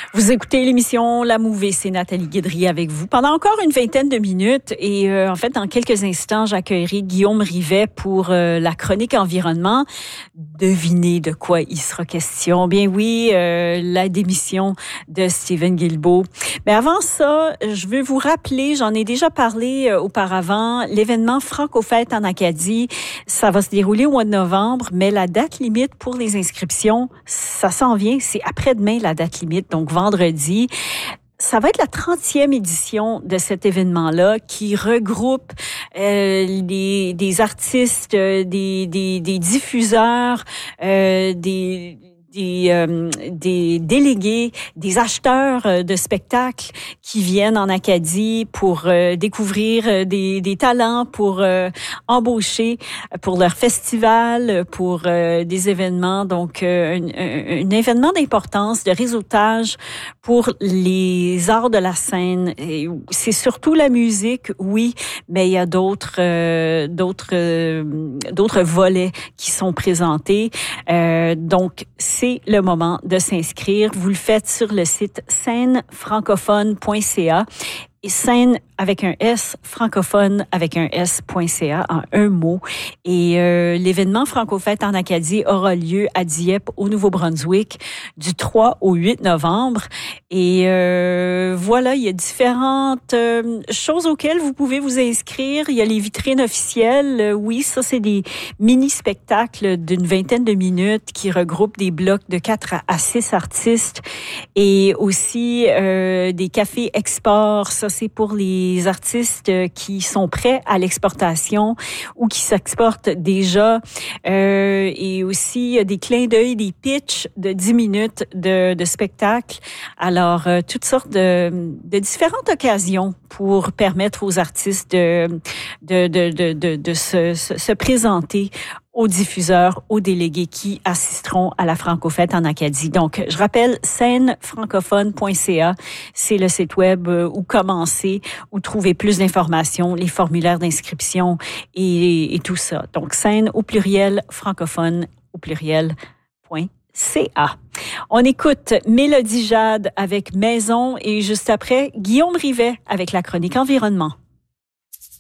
Vous écoutez l'émission La Mouvée, c'est Nathalie Guédry avec vous pendant encore une vingtaine de minutes et en fait, dans quelques instants, j'accueillerai Guillaume Rivet pour la chronique environnement. Devinez de quoi il sera question. Bien oui, la démission de Steven Guilbeault. Mais avant ça, je veux vous rappeler, j'en ai déjà parlé auparavant, l'événement Franco-Fête en Acadie, ça va se dérouler au mois de novembre, mais la date limite pour les inscriptions, ça s'en vient, c'est après-demain la date limite, donc vendredi. Ça va être la 30e édition de cet événement-là qui regroupe des artistes, des diffuseurs, des délégués, des acheteurs de spectacles qui viennent en Acadie pour découvrir des talents, pour embaucher pour leur festival, pour des événements. Donc, un événement d'importance, de réseautage pour les arts de la scène. Et c'est surtout la musique, oui, mais il y a d'autres volets qui sont présentés. Donc, c'est le moment de s'inscrire. Vous le faites sur le site scenefrancophone.ca. Et scène avec un S, francophone avec un S.ca en un mot. Et l'événement Franco-Fête en Acadie aura lieu à Dieppe, au Nouveau-Brunswick, du 3 au 8 novembre. Et voilà, il y a différentes choses auxquelles vous pouvez vous inscrire. Il y a les vitrines officielles. Oui, ça, c'est des mini-spectacles d'une vingtaine de minutes qui regroupent des blocs de 4 à 6 artistes. Et aussi des cafés export. Ça, c'est pour les artistes qui sont prêts à l'exportation ou qui s'exportent déjà. Et aussi des clins d'œil, des pitchs de 10 minutes de spectacle. Alors, toutes sortes de différentes occasions pour permettre aux artistes de se présenter aux diffuseurs, aux délégués qui assisteront à la Franco-Fête en Acadie. Donc, je rappelle, scenefrancophone.ca, c'est le site web où commencer, où trouver plus d'informations, les formulaires d'inscription et tout ça. Donc, scène au pluriel, francophone au pluriel.ca. On écoute Mélodie Jade avec Maison et juste après, Guillaume Rivet avec la chronique environnement.